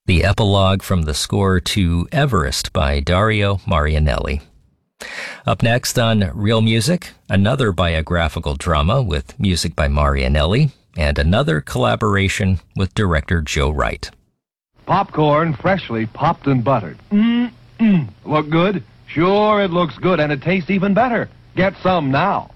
the epilogue from the score to Everest by Dario Marianelli. Up next on Real Music, another biographical drama with music by Marianelli, and another collaboration with director Joe Wright. Popcorn freshly popped and buttered. Look good? Sure, it looks good, and it tastes even better. Get some now.